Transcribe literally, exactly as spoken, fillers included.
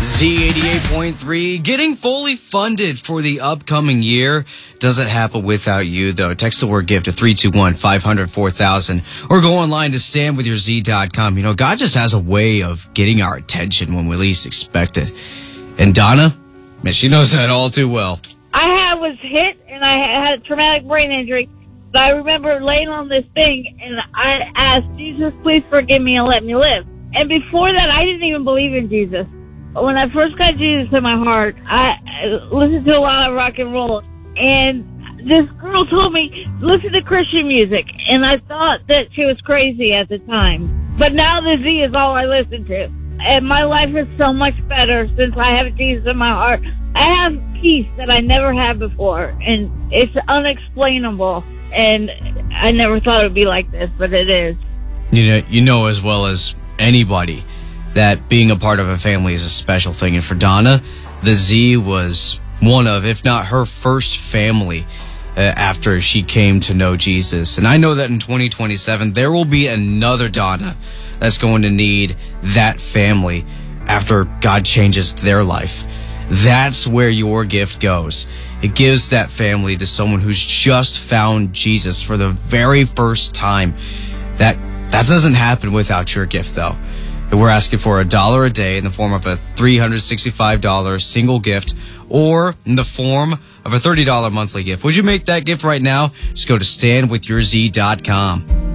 Z eighty-eight point three, getting fully funded for the upcoming year. Doesn't happen without you, though. Text the word gift to three two one, five hundred, four thousand or go online to stand with your z dot com. You know, God just has a way of getting our attention when we least expect it. And Donna, man, she knows that all too well. I had, was hit, and I had a traumatic brain injury. But I remember laying on this thing, and I asked, Jesus, please forgive me and let me live. And before that, I didn't even believe in Jesus. When I first got Jesus in my heart, I listened to a lot of rock and roll. And this girl told me, listen to Christian music. And I thought that she was crazy at the time. But now the Z is all I listen to. And my life is so much better since I have Jesus in my heart. I have peace that I never had before. And it's unexplainable. And I never thought it would be like this, but it is. You know, you know as well as anybody that being a part of a family is a special thing. And for Donna, the Z was one of, if not her first family uh, after she came to know Jesus. And I know that in twenty twenty-seven, there will be another Donna that's going to need that family after God changes their life. That's where your gift goes. It gives that family to someone who's just found Jesus for the very first time. That, that doesn't happen without your gift, though. We're asking for a dollar a day in the form of a three hundred sixty-five dollars single gift or in the form of a thirty dollars monthly gift. Would you make that gift right now? Just go to stand with your z dot com.